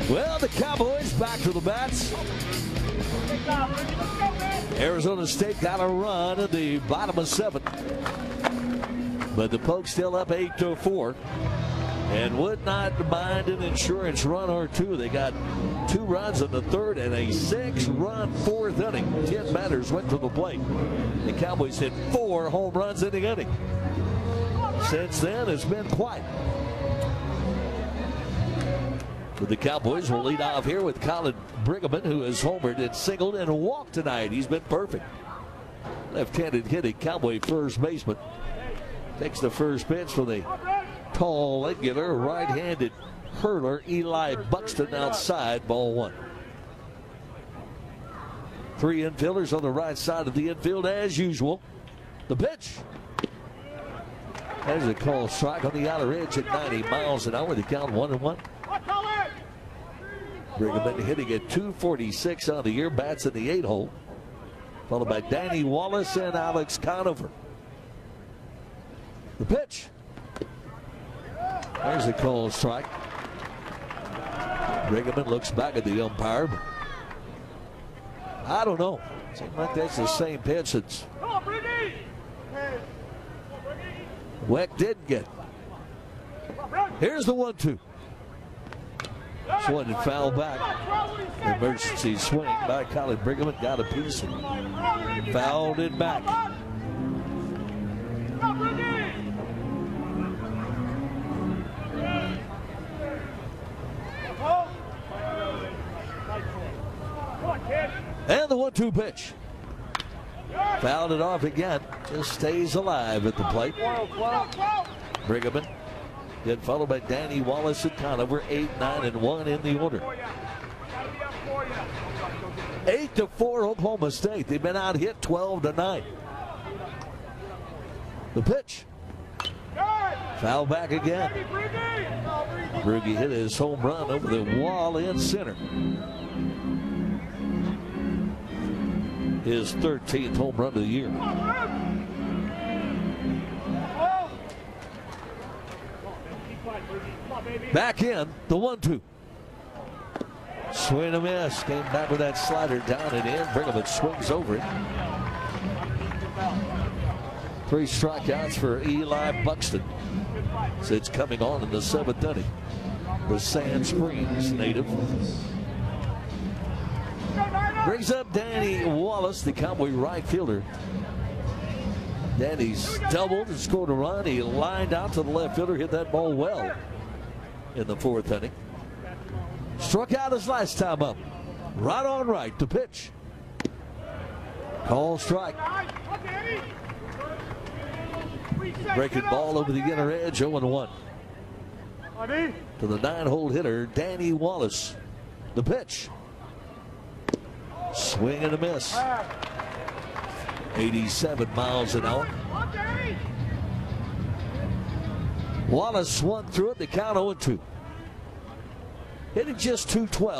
Well, the Cowboys back to the bats. Arizona State got a run at the bottom of 7th. But the Pokes still up 8-4. And would not mind an insurance run or two. They got 2 runs in the 3rd and a 6-run 4th inning. 10 batters went to the plate. The Cowboys hit 4 home runs in the inning. Since then, it's been quiet. But the Cowboys will lead off here with Colin Brigham, who has homered and singled and walked tonight. He's been perfect. Left-handed hitting Cowboy first baseman. Takes the first pitch from the tall, angular, right-handed hurler Eli Buxton outside, ball 1. 3 infielders on the right side of the infield as usual. The pitch. There's a called strike on the outer edge at 90 miles an hour. The count 1-1. Brigham hitting at 246 on the year. Bats in the 8-hole. Followed by Danny Wallace and Alex Conover. The pitch. There's a called strike. Brigham looks back at the umpire. But I don't know. Seems like that's the same pitch that's Weck didn't get. Here's the 1-2. Swung and foul back. Emergency swing by Colin Brigham. Got a piece and fouled it back. And the 1-2 pitch. Fouled it off again. Just stays alive at the plate. Brigham. Then followed by Danny Wallace and Conover. 8-9-1 in the order. 8-4 Oklahoma State. They've been out hit 12-9. The pitch. Foul back again. Brugge hit his home run over the wall in center. His 13th home run of the year. Back in, the 1-2. Swing and a miss. Came back with that slider down and in. Brigham swings over it. 3 strikeouts for Eli Buxton. So it's coming on in the 7th inning. The Sand Springs native. Brings up Danny Wallace, the Cowboy right fielder. Danny's doubled and scored a run. He lined out to the left fielder, hit that ball well in the 4th inning. Struck out his last time up. Right on right, the pitch. Call strike. Breaking ball over the inner edge, 0-1. To the 9-hole hitter, Danny Wallace. The pitch. Swing and a miss. 87 miles an hour. Wallace swung through it. The count 0-2. Hitting just 212.